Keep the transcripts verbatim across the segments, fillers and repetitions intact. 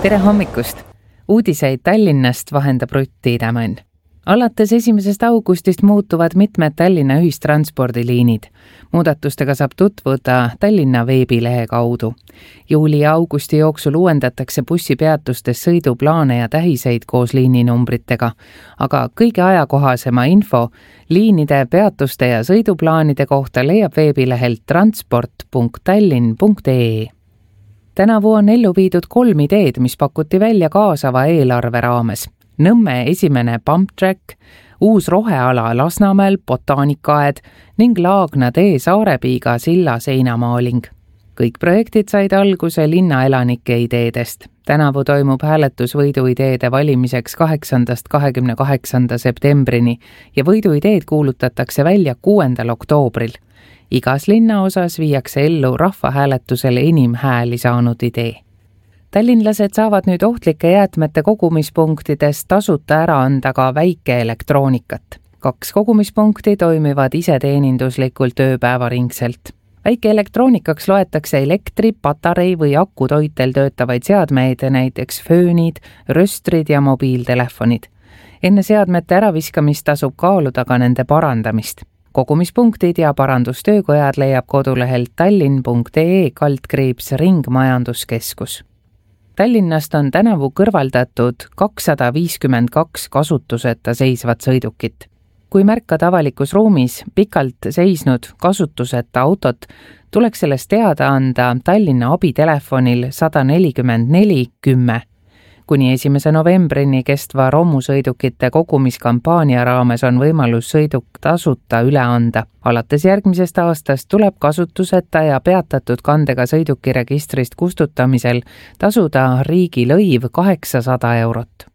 Tere hommikust! Uudiseid Tallinnast vahendab Rutt Tiidemann. Alates esimesest augustist muutuvad mitmed Tallinna ühistranspordiliinid. Muudatustega saab tutvuda Tallinna veebilehe kaudu. Juuli ja augusti jooksul uuendatakse bussipeatustes sõiduplaane ja tähiseid koos liininumbritega. Aga kõige ajakohasema info liinide, peatuste ja sõiduplaanide kohta leiab veebilehelt transport punkt tallinn punkt ee. Tänavu on ellu viidud kolm ideed, mis pakuti välja kaasava eelarve raames. Nõmme esimene pump track, uus roheala Lasnamäel, botaanikaed ning Laagna tee Saarepiiga silla seinamaaling. Kõik projektid said alguse linnaelanike ideedest. Tänavu toimub hääletus võiduideede valimiseks kaheksandast kahekümne kaheksanda septembrini ja võiduideed kuulutatakse välja kuuendal oktoobril. Igas linna osas viiakse ellu rahvahääletusele enim hääli saanud idee. Tallinlased saavad nüüd ohtlike jäätmete kogumispunktidest tasuta ära anda ka väikeelektroonikat. Kaks kogumispunkti toimivad iseteeninduslikult ööpäevaringselt. Väikeelektroonikaks loetakse elektri, patarei või akutoitel töötavaid seadmeid, näiteks föönid, röstrid ja mobiiltelefonid. Enne seadmete äraviskamist tasub kaaluda ka nende parandamist. Kogumispunktid ja parandustöökojad leiab kodulehelt tallinn punkt ee kaldkriips ringmajanduskeskus. Tallinnast on tänavu kõrvaldatud kakssada viiskümmend kaks kasutuseta seisvat sõidukit. Kui märkad avalikus ruumis pikalt seisnud kasutuseta autot, tuleks sellest teada anda Tallinna abitelefonil sada nelikümmend neli kümme. Kuni esimese novembrini kestva romusõidukite kogumiskampaania raames on võimalus sõiduk tasuta üle anda. Alates järgmisest aastast tuleb kasutuseta ja peatatud kandega sõiduki registrist kustutamisel tasuda riigi lõiv kaheksasada eurot.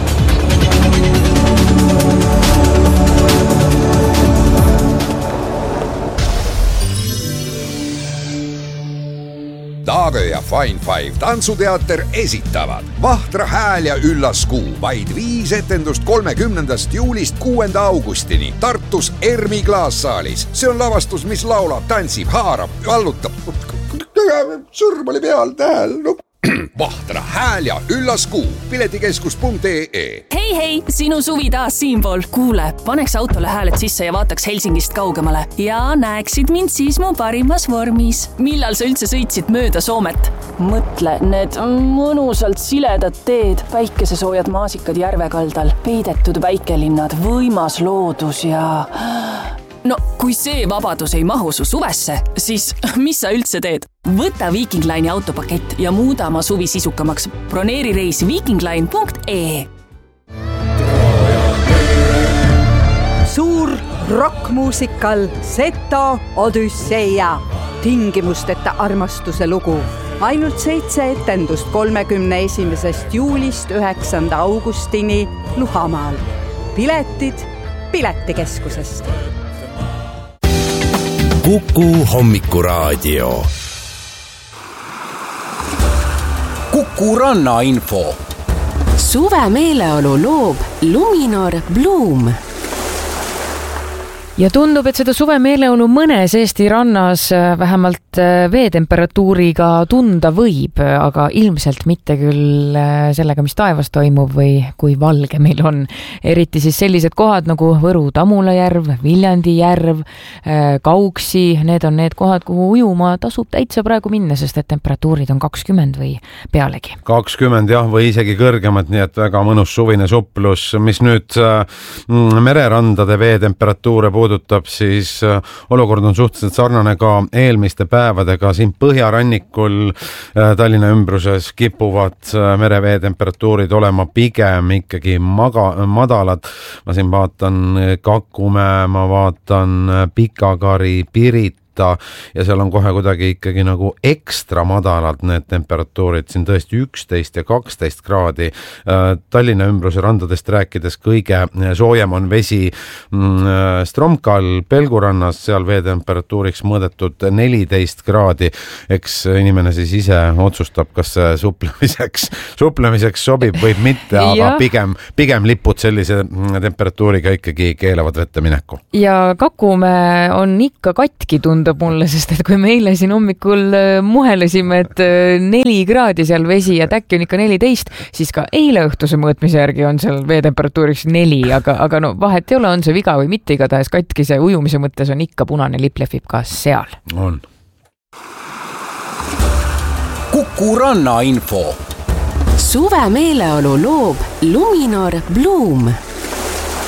Taagö ja Fine Five tantsuteater esitavad Vahtra hääl ja üllas kuu. Vaid viis etendust kolmekümnendast juulist kuuenda augustini Tartus Ermi klaassaalis. See on lavastus, mis laulab, tantsib, haarab, vallutab. Sõrm oli peal tähel. No. Vahtra hääl ja üllas kuu. Piletikeskus punkt ee. Hei, hei, sinu suvi taas siinpool. Kuule, paneks autole hääled sisse ja vaataks Helsingist kaugemale. Ja näeksid mind siis mu parimas vormis. Millal sa üldse sõitsid mööda Soomet? Mõtle, need mõnusalt siledad teed, päikesesoojad maasikad järvekaldal, peidetud väikelinnad, võimas loodus ja... No, kui see vabadus ei mahu su suvesse, siis mis sa üldse teed? Võta Viking Line'i autopakett ja muuda oma suvi sisukamaks. Broneeri reis viking line punkt ee. Suur rockmuusikal Seto Odüsseia. Tingimusteta armastuse lugu. Ainult seitse etendust kolmekümne esimesest juulist üheksanda augustini Luhamaal. Piletid Piletikeskusest. Kuku hommikuraadio. Kuku rannainfo. Suve meeleolu loob Luminor Bloom. Ja tundub, et seda suve meeleolu mõnes Eesti rannas vähemalt veetemperatuuriga tunda võib, aga ilmselt mitte küll sellega, mis taevas toimub või kui valge meil on. Eriti siis sellised kohad nagu Võru Tamula järv, Viljandi järv, Kauksi, need on need kohad, kuhu ujuma tasub täitsa praegu minna, sest et temperatuurid on kakskümmend või pealegi. kakskümmend jah, või isegi kõrgemad, nii et väga mõnus suvine suplus, mis nüüd mererandade veetemperatuure puudutab, siis olukord on suhteliselt sarnane ka eelmiste päevadega. Siin põhjarannikul Tallinna ümbruses kipuvad merevee temperatuurid olema pigem ikkagi maga, madalad. Ma siin vaatan Kakumäe, ma vaatan Pikakari, Pirit, ja seal on kohe kuidagi ikkagi nagu ekstra madalad need temperatuurid, siin tõesti üksteist ja kaksteist kraadi. Tallinna ümbruse randadest rääkides kõige soojem on vesi Stromkal Pelgurannas, seal veetemperatuuriks mõõdetud neliteist kraadi. Eks inimene siis ise otsustab, kas see suplemiseks, suplemiseks sobib või mitte, aga pigem, pigem lipud sellise temperatuuriga ikkagi keelavad vette mineku. Ja Kakumäe on ikka katki tundub tundub mulle, sest et kui me eile siin hommikul muhelesime, et neli kraadi seal vesi ja äkki on ikka neliteist, siis ka eile õhtuse mõõtmise järgi on seal veetemperatuuriks neli, aga, aga no vahet ei ole, on see viga või mitte, igatahes katkise ujumise mõttes on ikka punane lipp lehvib ka seal. On. Kuku Ranna info. Suve meeleolu loob Luminor Bloom.